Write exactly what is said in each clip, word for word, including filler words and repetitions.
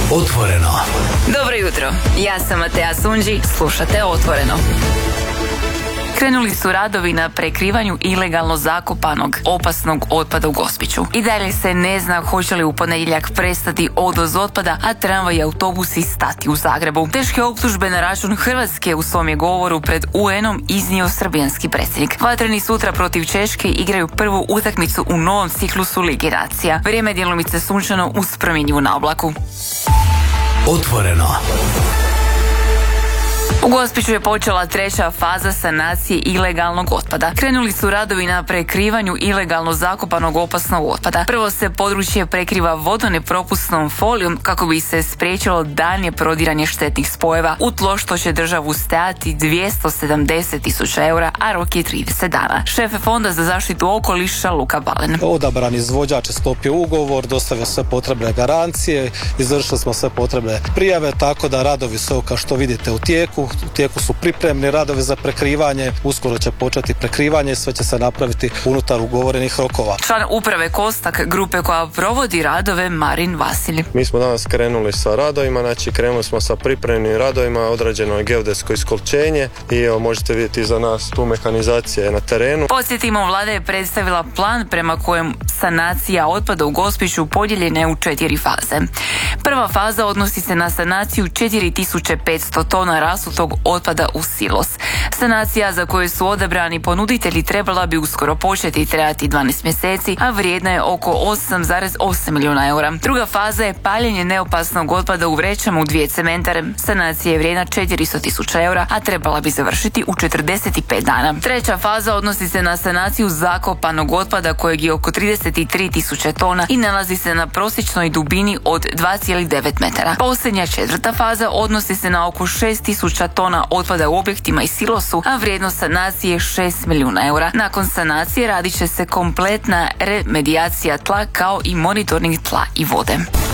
Otvoreno. Dobro jutro, ja sam Matea Sunđi, slušate Otvoreno. Krenuli su radovi na prekrivanju ilegalno zakopanog opasnog otpada u Gospiću. I dalje se ne zna hoće li u ponedjeljak prestati odvoz otpada, a tramvaj i autobusi stati u Zagrebu. Teške optužbe na račun Hrvatske u svom je govoru pred U N-om iznio srbijanski predsjednik. Vatreni sutra protiv Češke igraju prvu utakmicu u novom ciklusu Lige nacija. Vrijeme djelomice sunčano uz promjenjivu na oblaku. Otvoreno. U Gospiću je počela treća faza sanacije ilegalnog otpada. Krenuli su radovi na prekrivanju ilegalno zakopanog opasnog otpada. Prvo se područje prekriva vodonepropusnom folijom kako bi se spriječilo daljnje prodiranje štetnih spojeva u tlo, što će državu stajati dvjesto sedamdeset tisuća eura, a rok je trideset dana. Šef Fonda za zaštitu okoliša Luka Balen. Odabran izvođač je sklopio ugovor, dostavio sve potrebne garancije, izvršili smo sve potrebne prijave, tako da radovi su, kao što vidite, u tijeku. U tijeku su pripremni radovi za prekrivanje, uskoro će početi prekrivanje i sve će se napraviti unutar ugovorenih rokova. Član uprave Kostak, grupe koja provodi radove, Marin Vasilj. Mi smo danas krenuli sa radovima, znači krenuli smo sa pripremnim radovima, odrađeno je geodetsko iskolčenje i evo, možete vidjeti za nas tu mehanizacija na terenu. Podsjetimo, vlada je predstavila plan prema kojem sanacija otpada u Gospiću podijeljena je u četiri faze. Prva faza odnosi se na sanaciju četiri tisuće petsto tona rasutog otpada u silos. Sanacija za koju su odabrani ponuditelji trebala bi uskoro početi, trajati dvanaest mjeseci, a vrijedna je oko osam zarez osam milijuna eura. Druga faza je paljenje neopasnog otpada u vrećama u dvije cementare. Sanacija je vrijedna četiristo tisuća eura, a trebala bi završiti u četrdeset pet dana. Treća faza odnosi se na sanaciju zakopanog otpada kojeg je oko trideset tri tisuće tona i nalazi se na prosječnoj dubini od dva zarez devet metara. Posljednja četvrta faza odnosi se na oko šest tisuća tona otpada u objektima i silosu, a vrijednost sanacije je šest milijuna eura. Nakon sanacije radit će se kompletna remedijacija tla kao i monitoring tla i vode.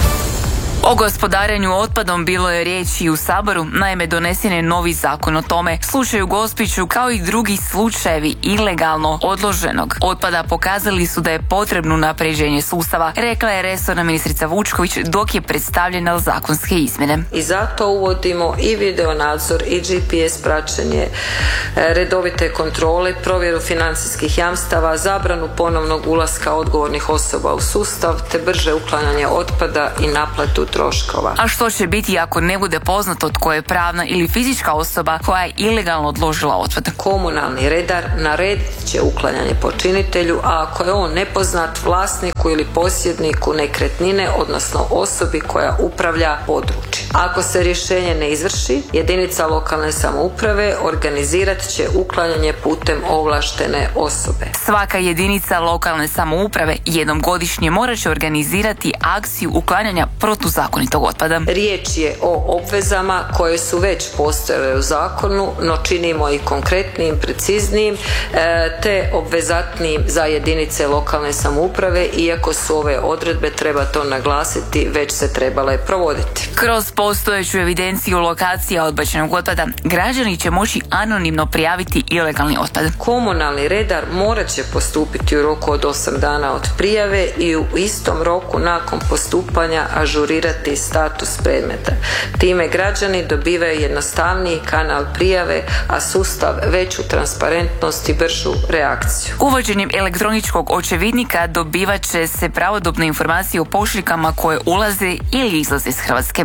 O gospodarenju otpadom bilo je riječi i u Saboru, naime donesen je novi zakon o tome. Slučaj u Gospiću kao i drugi slučajevi ilegalno odloženog otpada pokazali su da je potrebno unapređenje sustava, rekla je resorna ministrica Vučković dok je predstavljena zakonske izmjene. I zato uvodimo i video nadzor i G P S praćenje, redovite kontrole, provjeru financijskih jamstava, zabranu ponovnog ulaska odgovornih osoba u sustav te brže uklanjanje otpada i naplatu troškova. A što će biti ako ne bude poznato tko je pravna ili fizička osoba koja je ilegalno odložila otpad? Komunalni redar naredit će uklanjanje počinitelju, a ako je on nepoznat, vlasniku ili posjedniku nekretnine, odnosno osobi koja upravlja područjem. Ako se rješenje ne izvrši, jedinica lokalne samouprave organizirat će uklanjanje putem ovlaštene osobe. Svaka jedinica lokalne samouprave jednom godišnje morat će organizirati akciju uklanjanja protuzakonitog otpada. Riječ je o obvezama koje su već postojale u zakonu, no činimo ih konkretnijim, preciznijim te obvezatnijim za jedinice lokalne samouprave, iako su ove odredbe, treba to naglasiti, već se trebale provoditi. Kroz postojeću evidenciju lokacija odbačenog otpada građani će moći anonimno prijaviti ilegalni otpad. Komunalni redar morat će postupiti u roku od osam dana od prijave i u istom roku nakon postupanja ažurirati status predmeta. Time građani dobivaju jednostavniji kanal prijave, a sustav veću transparentnost i bržu reakciju. Uvođenjem elektroničkog očevidnika dobivat će se pravodobne informacije o pošiljkama koje ulaze ili izlaze iz Hrvatske.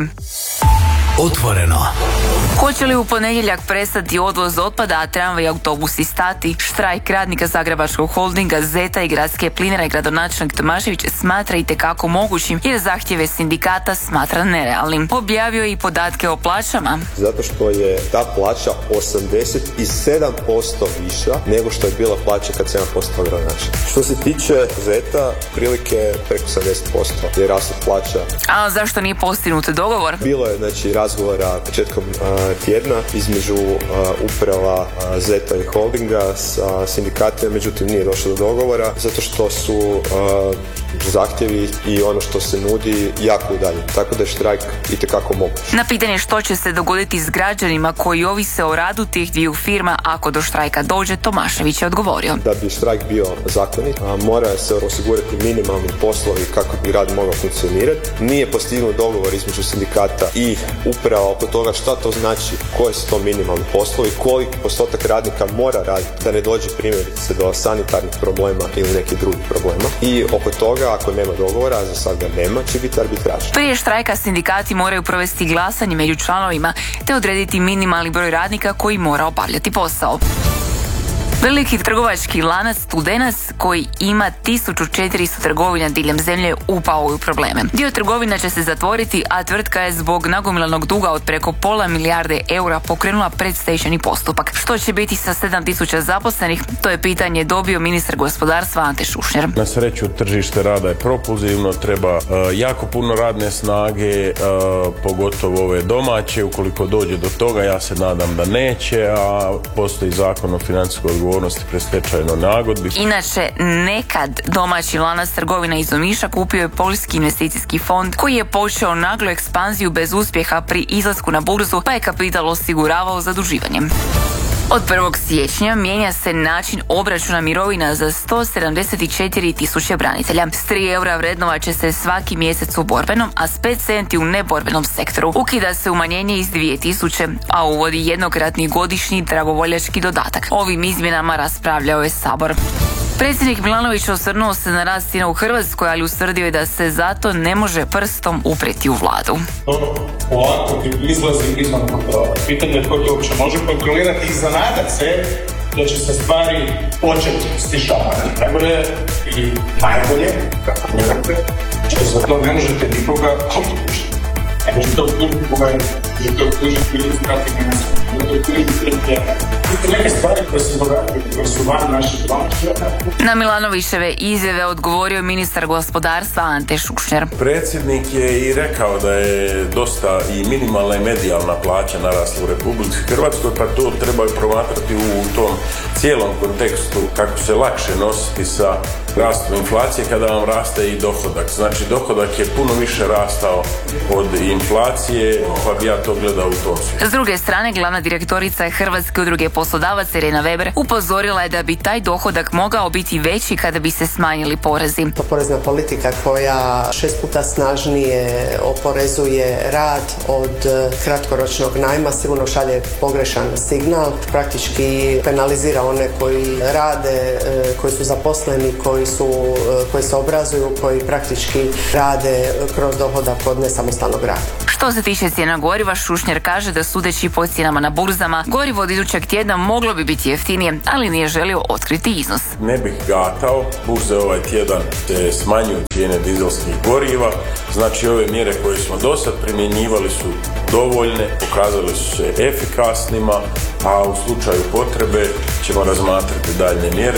Otvoreno. Hoće li u ponedjeljak prestati odvoz otpada, a tramvaj i autobusi stati? Štrajk radnika Zagrebačkog holdinga Zeta i Gradske plinare gradonačelnik Tomašević smatra itekako mogućim jer zahtjeve sindikata smatra nerealnim. Objavio je i podatke o plaćama. Zato što je ta plaća osamdeset sedam posto viša nego što je bila plaća kad sam ja postao gradonačelnik. Što se tiče Zeta, prilike preko sedamdeset posto je rast plaća. A zašto nije postignut dogovor? Bilo je znači razgovora početkom uh, tjedna između uh, uprava uh, Zeta i holdinga sa sindikatima, međutim nije došlo do dogovora zato što su uh, zahtjevi i ono što se nudi jako udaljeni. Tako da je štrajk itekako moguć. Na pitanje što će se dogoditi s građanima koji ovise o radu tih dviju firma ako do štrajka dođe, Tomašević je odgovorio. Da bi štrajk bio zakonit, mora se osigurati minimalni poslovi kako bi rad mogao funkcionirati. Nije postignut dogovor između sindikata i uprava oko toga šta to znači, koji su to minimalni poslovi, koliki postotak radnika mora raditi da ne dođe primjerice do sanitarnih problema ili nekih drugih problema. I oko toga, ako nema dogovora, a za sad ga nema, će biti arbitraž. Prije štrajka sindikati moraju provesti glasanje među članovima te odrediti minimalni broj radnika koji mora obavljati posao. Veliki trgovački lanac Studenac koji ima tisuću četiristo trgovina diljem zemlje upao je u probleme. Dio trgovina će se zatvoriti, a tvrtka je zbog nagomilanog duga od preko pola milijarde eura pokrenula predstečajni postupak. Što će biti sa sedam tisuća zaposlenih, to je pitanje dobio ministar gospodarstva Ante Šušnjar. Na sreću tržište rada je propulzivno, treba uh, jako puno radne snage, uh, pogotovo ove domaće. Ukoliko dođe do toga, ja se nadam da neće, a postoji zakon o financijskoj odgovornosti predstečajnoj nagodbi. Inače, nekad domaći lanac trgovina iz Omiša kupio je poljski investicijski fond koji je počeo naglu ekspanziju bez uspjeha pri izlasku na burzu, pa je kapital osiguravao zaduživanjem. Od prvog siječnja mijenja se način obračuna mirovina za sto sedamdeset četiri tisuće branitelja. S tri eura vrednovat će se svaki mjesec u borbenom, a s pet centi u neborbenom sektoru. Ukida se umanjenje iz dvije tisuće, a uvodi jednokratni godišnji dragovoljački dodatak. Ovim izmjenama raspravljao je Sabor. Predsjednik Milanović osvrnuo se na rast cijena u Hrvatskoj, ali ustvrdio je da se zato ne može prstom uprijeti u vladu. To ovako izlazi izvan kontrola. Pitanje je tko to uopće može kontrolirati i zanadat se da će se stvari početi stišavati. Najbolje i najbolje, kako nekako, što za to ne možete nikoga optužiti. Ne možete optužiti koga je, možete optužiti ili strati financijski. Neke stvari koje se događaju, koje su van naše domaće. Na Milanovićeve izjave odgovorio ministar gospodarstva Ante Šušnjar. Predsjednik je i rekao da je dosta i minimalna i medijalna plaća narasla u Republici Hrvatskoj, pa to treba promatrati u tom cijelom kontekstu kako se lakše nositi sa rastom inflacije kada vam raste i dohodak. Znači, dohodak je puno više rastao od inflacije, pa bi ja to gledao u tom svijetu. S druge strane, glavna direktorica Hrvatske udruge poslodavaca Irena Weber upozorila je da bi taj dohodak mogao biti veći kada bi se smanjili porezi. Porezna politika koja šest puta snažnije oporezuje rad od kratkoročnog najma sigurno šalje pogrešan signal. Praktički penalizira one koji rade, koji su zaposleni, koji, su, koji se obrazuju, koji praktički rade kroz dohodak od nesamostalnog rada. Što se tiče cijena goriva, Šušnjar kaže da sudeći po cijenama na burzama, gorivo od idućeg tjedna moglo bi biti jeftinije, ali nije želio otkriti iznos. Ne bih gatao, burze ovaj tjedan se smanjuju cijene dizelskih goriva, znači ove mjere koje smo do sad primjenjivali su dovoljne, pokazali su se efikasnima, a u slučaju potrebe ćemo razmatrati daljnje mjere.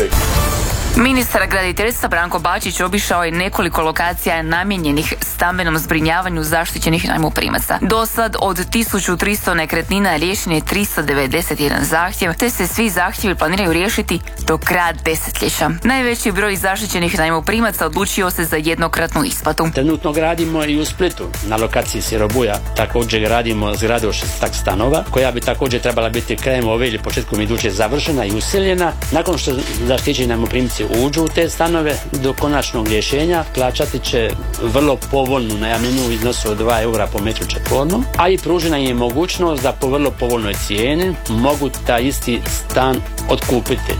Ministar graditeljstva Branko Bačić obišao je nekoliko lokacija namijenjenih stambenom zbrinjavanju zaštićenih najmoprimaca. Do sad od tisuću tristo nekretnina riješen je tristo devedeset jedan zahtjev, te se svi zahtjevi planiraju riješiti do kraja desetljeća. Najveći broj zaštićenih najmoprimaca odlučio se za jednokratnu isplatu. Trenutno gradimo i u Splitu, na lokaciji Sirobuja, također gradimo zgradu od šestak stanova, koja bi također trebala biti krajem ove ili početkom iduće završena i useljena. Nakon što zaštićeni najmoprimci uđu u te stanove, do konačnog rješenja plaćati će vrlo povoljnu najamninu u iznosu od dva eura po metru četvornom, a i pružena je mogućnost da po vrlo povoljnoj cijeni mogu taj isti stan otkupiti.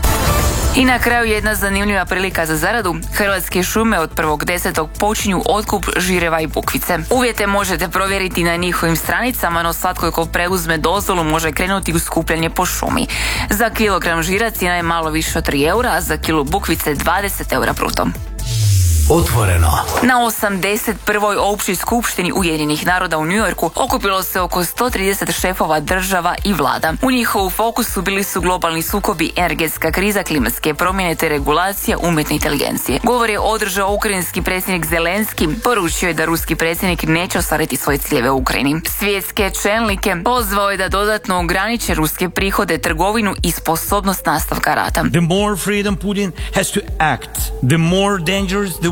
I na kraju jedna zanimljiva prilika za zaradu. Hrvatske šume od prvog desetog počinju otkup žireva i bukvice. Uvjete možete provjeriti na njihovim stranicama, no svatko ko preuzme dozvolu može krenuti u skupljanje po šumi. Za kilogram žira cijena je malo više od tri eura, a za kilo bukvice dvadeset eura bruto. Otvoreno. Na osamdeset prvoj općoj skupštini Ujedinjenih naroda u New Yorku okupilo se oko sto trideset šefova država i vlada. U njihovu fokusu bili su globalni sukobi, energetska kriza, klimatske promjene te regulacija umjetne inteligencije. Govor je održao ukrajinski predsjednik Zelenski, poručio je da ruski predsjednik neće ostvariti svoje ciljeve u Ukrajini. Svjetske čelnike pozvao je da dodatno ograniče ruske prihode, trgovinu i sposobnost nastavka rata. The more freedom Putin has to act, the more dangerous the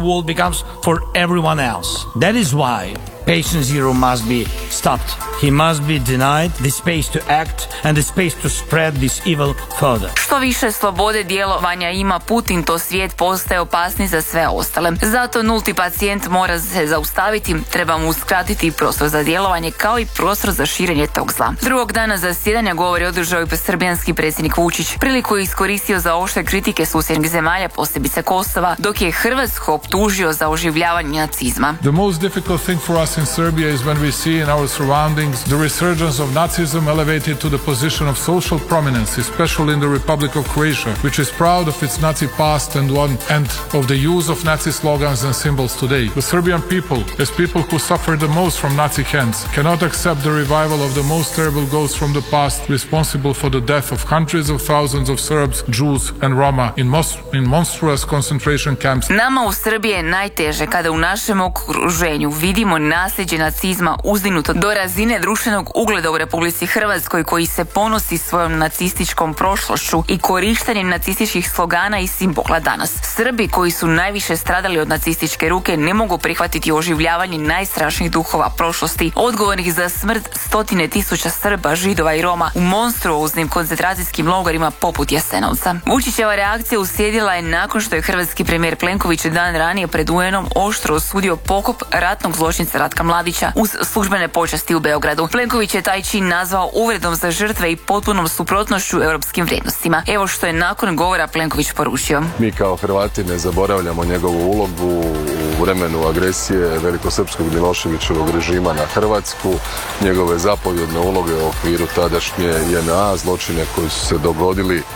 world becomes for everyone else. That is why patient zero must be stopped. He must be denied the space to act and the space to spread this evil further. Što više slobode djelovanja ima Putin, to svijet postaje opasniji za sve ostale. Zato nulti pacijent mora se zaustaviti, treba mu uskratiti prostor za djelovanje kao i prostor za širenje tog zla. Drugog dana zasjedanja govori održao i srbijanski predsjednik Vučić, priliku je iskoristio za oštre kritike susjednih zemalja, posebice Kosova, dok je Hrvatsku optužio za oživljavanje nacizma. The most difficult thing for us in Serbia is when we see in our surroundings the resurgence of Nazism elevated to the position of social prominence, especially in the Republic of Croatia, which is proud of its Nazi past and one and of the use of Nazi slogans and symbols today. The Serbian people, as people who suffered the most from Nazi hands, cannot accept the revival of the most terrible ghosts from the past responsible for the death of hundreds of thousands of Serbs, Jews and Roma in, most, in monstrous concentration camps. Nama u Srbiji je najteže kada u našem okruženju vidimo nasljeđe nacizma uzdignuto do razine društvenog ugleda u Republici Hrvatskoj, koji se ponosi svojom nacističkom prošlošću i korištenjem nacističkih slogana i simbola danas. Srbi koji su najviše stradali od nacističke ruke ne mogu prihvatiti oživljavanje najstrašnijih duhova prošlosti, odgovornih za smrt stotine tisuća Srba, Židova i Roma u monstruoznim koncentracijskim logorima poput Jasenovca. Vučićeva reakcija uslijedila je nakon što je hrvatski premijer Plenković dan ranije pred U N-om oštro osudio pokop ratnog zločinca Ratka Mladića uz službene počasti u Beogradu. Plenković je taj čin nazvao uvredom za žrtve i potpunom suprotnošću europskim vrijednostima. Evo što je nakon govora Plenković poručio. Mi kao Hrvati ne zaboravljamo njegovu ulogu u vremenu agresije velikosrpskog Miloševićevog režima na Hrvatsku, njegove zapovjedne uloge u okviru tadašnje J N A, zločine koji su se dogodili e,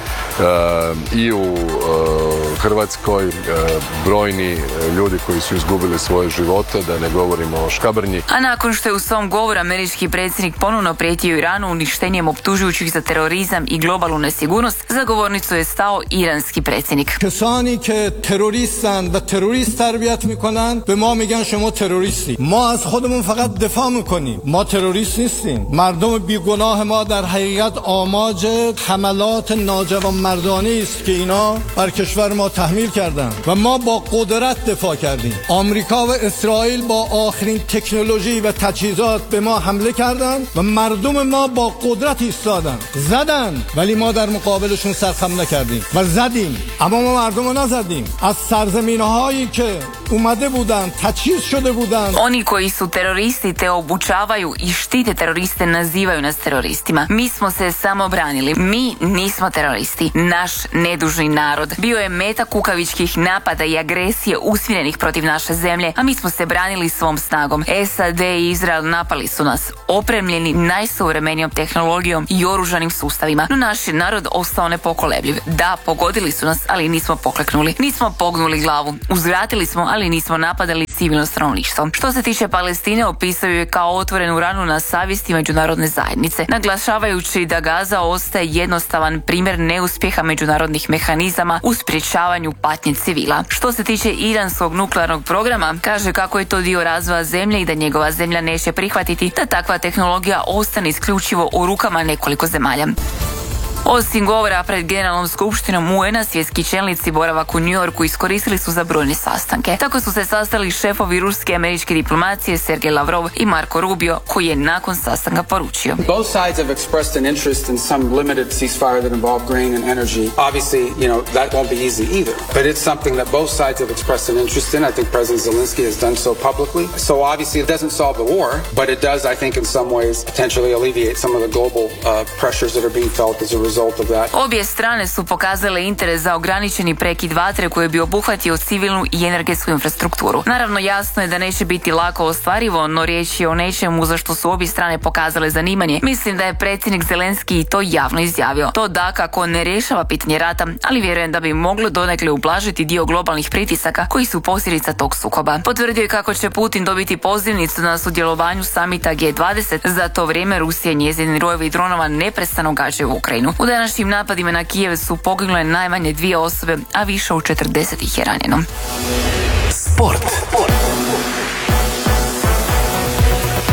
i u e, Hrvatskoj, e, brojni ljudi koji su izgubili svoje živote, da ne govorimo o Škabrnji. A nakon što je u svom govoru američki predsjednik ponovno prijetio Iranu uništenjem optužujućih za terorizam i globalnu nesigurnost, za govornicu je stao iranski predsjednik. Kesani ke teroristan va terorist tarbiyat mikonan be ma migan shoma teroristi. Ma az khodmon faqat defa mikonim. Ma terorist nistim. Mardum bigunah ma dar haqiqat amaj hamalat najawan mardani ist ke ina bar keshvar ma tahmil kardan va ma ba qudrat defa kardim. Amerika va Israil ba akhirin teknoloji va tajhizat be ma hamle kardan va mardum ma ba qudrat istadan. Zadan vali ma dar muqabilshun sarkham nakardim va zadim. Amma ma mardum nazadیم از سرزمین‌هایی که اومده بودن تجهیز شده بودن. Oni koji su teroristi te obučavaju i štite teroriste nazivaju nas teroristima. Mi smo se samo branili. Mi nismo teroristi. Naš nedužni narod bio je meta kukavičkih napada i agresije usmjerenih protiv naše zemlje, a mi smo se branili svom snagom. S A D i Izrael napali su nas, opremljeni najsuvremenijom tehnologijom i oružanim sustavima. No naš je narod ostao nepokolebljiv. Da, pogodili su nas, ali nismo pokleknuli. Nismo pognuli glavu. Uzvratili smo, ali nismo napadali civilno stanovništvo. Što se tiče Palestine, opisaju je kao otvorenu ranu na savjesti međunarodne zajednice, naglašavajući da Gaza ostaje jednostavan primjer neuspjeha međunarodnih mehanizama u sprječavanju patnje civila. Što se tiče iranskog nuklearnog programa, kaže kako je to dio razvoja zemlje i da njegova zemlja neće prihvatiti da takva tehnologija ostane isključivo u rukama nekoliko zemalja. Osim govora pred Generalnom skupštinom U N-a, svjetski čelnici boravak u New Yorku iskoristili su za brojne sastanke. Tako su se sastali šefovi ruske i američke diplomacije Sergej Lavrov i Marko Rubio, koji je nakon sastanka poručio. Both sides have expressed an interest in some limited ceasefire that involve grain and energy. Obviously, you know, that won't be easy either. But it's something that both sides have expressed an interest in. I think President Zelensky has done so publicly. So obviously it doesn't solve the war, but it does, I think, in some ways potentially alleviate some of the global uh, pressures that are being felt as a result. Obje strane su pokazale interes za ograničeni prekid vatre koji bi obuhvatio civilnu i energetsku infrastrukturu. Naravno, jasno je da neće biti lako ostvarivo, no riječ je o nečemu za što su obje strane pokazale zanimanje. Mislim da je predsjednik Zelenski i to javno izjavio. To dakako ne rješava pitanje rata, ali vjerujem da bi moglo donekle ublažiti dio globalnih pritisaka koji su posljedica tog sukoba. Potvrdio je kako će Putin dobiti pozivnicu na sudjelovanju samita G dvadeset. Za to vrijeme Rusija i njezini rojevi dronova neprestano gađaju u Ukrajinu. U današnjim napadima na Kijev su poginule najmanje dvije osobe, a više od četrdeset ih je ranjeno. Sport. Hrvatski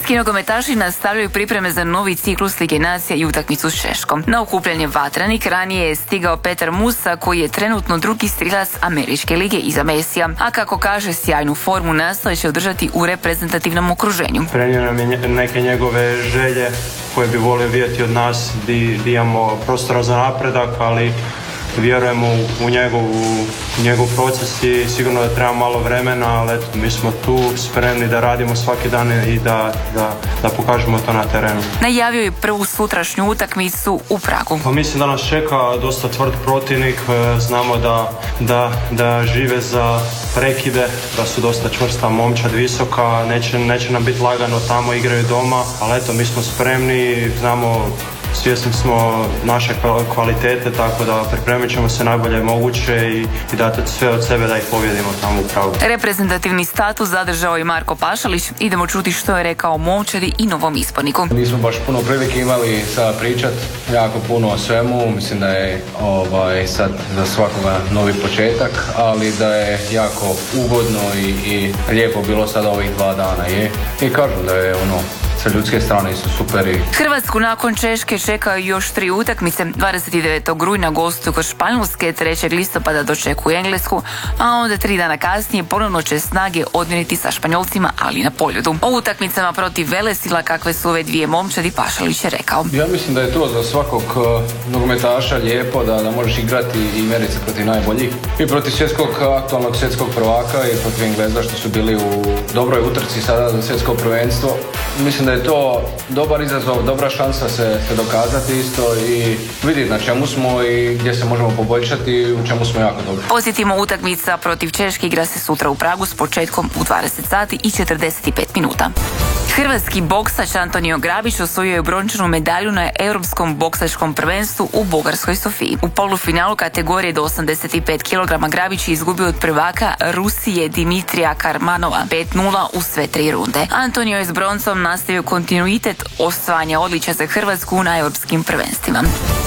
Hrvatski nogometaši nastavljaju pripreme za novi ciklus Lige nacija i utakmicu s Češkom. Na okupljanje Vatranik ranije je stigao Petar Musa, koji je trenutno drugi strilac Američke lige iza Mesija, a kako kaže, sjajnu formu nastoje će održati u reprezentativnom okruženju. Prenio nam je neke njegove želje koje bi volio vidjeti od nas, di, di imamo prostora za napredak, ali vjerujemo u, u, njegov, u njegov proces i sigurno da treba malo vremena, ali eto, mi smo tu spremni da radimo svaki dan i da, da, da pokažemo to na terenu. Najavio je prvu sutrašnju utakmicu u Pragu. Pa mislim da nas čeka dosta tvrd protivnik, znamo da, da, da žive za prekide, da su dosta čvrsta momčad, visoka, neće, neće nam biti lagano, tamo igraju doma, ali eto, mi smo spremni, znamo, svjesni smo naše kvalitete, tako da pripremit ćemo se najbolje moguće i, i dati sve od sebe da ih pobjedimo tamo u Pragu. Reprezentativni status zadržao je Marko Pašalić. Idemo čuti što je rekao o momčadi i novom isporniku. Nismo baš puno prilike imali sada pričat, jako puno o svemu. Mislim da je ovaj, sad za svakoga novi početak, ali da je jako ugodno i, i lijepo bilo sada ovih dva dana. Je. I kažem da je ono, sa ljudske strane su super. I... Hrvatsku nakon Češke čekaju još tri utakmice. dvadeset devetog rujna gostuju kod Španjolske, trećeg listopada dočekuju Englesku, a onda tri dana kasnije ponovno će snage odmjeriti sa Španjolcima, ali na Poljudu. O utakmicama protiv velesila kakve su ove dvije momčadi Pašalić je rekao. Ja mislim da je to za svakog uh, nogometaša lijepo, da, da možeš igrati i mjeriti se protiv najboljih. I protiv svjetskog, aktualnog svjetskog prvaka i protiv Engleza što su bili u dobroj utrci sada za svjetsko prvenstvo. Mislim da je to dobar izazov, dobra šansa se, se dokazati isto i vidjeti na čemu smo i gdje se možemo poboljšati i u čemu smo jako dobri. Podsjetimo, utakmica protiv Češke igra se sutra u Pragu s početkom u dvadeset sati i četrdeset pet minuta. Hrvatski boksač Antonio Grabić osvojio je brončanu medalju na Europskom boksačkom prvenstvu u Bugarskoj Sofiji. U polufinalu kategorije do osamdeset pet kilograma Grabić je izgubio od prvaka Rusije Dimitrija Karmanova pet nula u sve tri runde. Antonio je s broncom nastavio kontinuitet osvajanja odličja za Hrvatsku na europskim prvenstvima.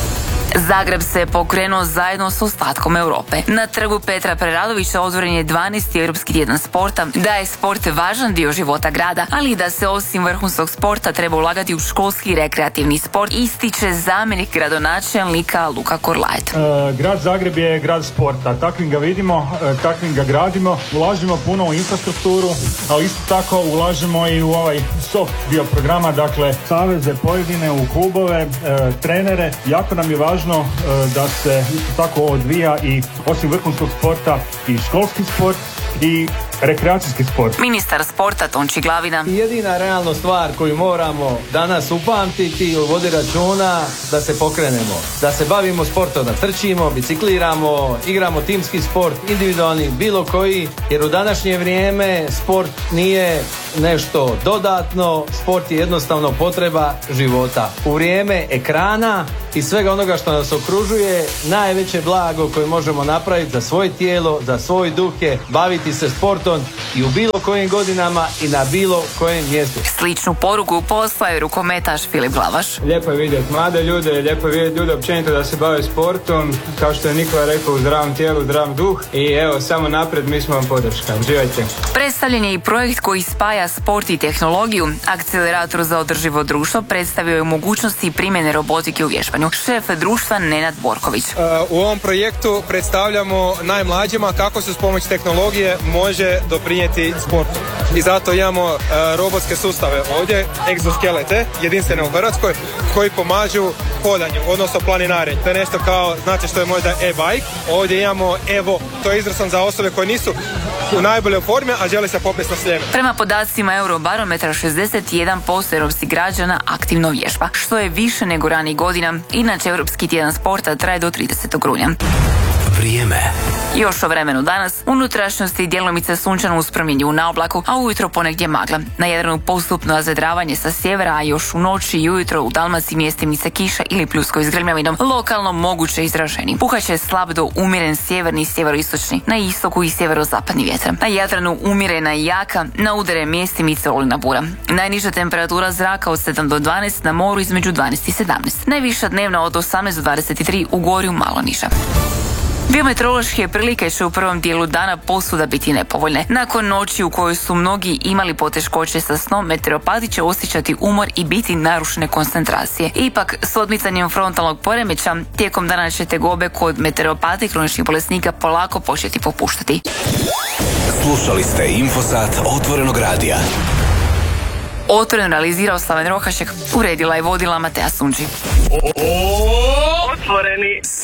Zagreb se pokrenuo zajedno s ostatkom Europe. Na trgu Petra Preradovića otvoren je dvanaesti Europski tjedan sporta. Da je sport važan dio života grada, ali i da se osim vrhunskog sporta treba ulagati u školski i rekreativni sport, ističe zamjenik gradonačelnika Luka Korlaet. E, grad Zagreb je grad sporta. Takvim ga vidimo, e, takvim ga gradimo. Ulažemo puno u infrastrukturu, ali isto tako ulažemo i u ovaj soft dio programa, dakle saveze pojedine, u klubove, e, trenere. Jako nam je važno da se isto tako odvija i osim vrhunskog sporta i školski sport i rekreacijski sport. Ministar sporta Tonči Glavina. Jedina realna stvar koju moramo danas upamtiti i vodi računa da se pokrenemo, da se bavimo sportom, da trčimo, bicikliramo, igramo timski sport, individualni, bilo koji, jer u današnje vrijeme sport nije nešto dodatno, sport je jednostavno potreba života. U vrijeme ekrana i svega onoga što nas okružuje, najveće blago koje možemo napraviti za svoje tijelo, za svoj duh je baviti se sportom i u bilo kojim godinama i na bilo kojem mjestu. Sličnu poruku poslao je rukometaš Filip Glavaš. Lijepo je vidjeti mlade ljude, lijepo je vidjeti ljude općenito da se bave sportom, kao što je Nikola rekao, u zdravom tijelu, zdrav duh, i evo, samo napred, mi smo vam podrška. Uživajte. Predstavljen je i projekt koji spaja sport i tehnologiju. Akcelerator za održivo društvo predstavio je mogućnosti primjene robotike u vježbanju. Šef društva Nenad Borković. U ovom projektu predstavljamo najmlađima kako se s pomoć tehnologije može doprinijeti sportu. I zato imamo uh, robotske sustave ovdje, egzoskelete, jedinstvene u Hrvatskoj, koji pomažu hodanju, odnosno planinarenju. To je nešto kao, znate što je možda e-bike, ovdje imamo Evo, to je izrasan za osobe koje nisu u najboljoj formi, a žele se popesti na sljeme. Prema podacima Eurobarometra, šezdeset jedan posto europskih građana aktivno vježba, što je više nego ranijih godina. Inače, Europski tjedan sporta traje do tridesetog rujna. Vrijeme. Još o vremenu danas. Unutrašnjosti djelomice sunčano uz promjenjivu na oblaku, a ujutro ponegdje magla. Na Jadranu postupno razvedravanje sa sjevera, a još u noći i ujutro u Dalmaciji mjestimice kiša ili pljuskaju s grmljavinom. Lokalno moguće izraženi. Puhaće slab do umjeren sjeverni i sjeveroistočni, na istoku i sjeverozapadni vjetar. Na Jadranu umjerena i jaka, na udare mjestimice olujna bura. Najniža temperatura zraka od sedam do dvanaest, na moru između dvanaest i sedamnaest. Najviša dnevna od osamnaest do dvadeset tri, u Gorju malo niža. Biometeorološke prilike će u prvom dijelu dana posuda biti nepovoljne. Nakon noći u kojoj su mnogi imali poteškoće sa snom, meteoropati će osjećati umor i biti narušene koncentracije. Ipak, s odmicanjem frontalnog poremeća, tijekom dana će tegobe kod meteoropata i kroničnih bolesnika polako početi popuštati. Slušali ste Infosat Otvorenog radija. Otvoreno realizirao Slaven Rohašek, uredila i vodila Matea Sunđi. Otvoreni.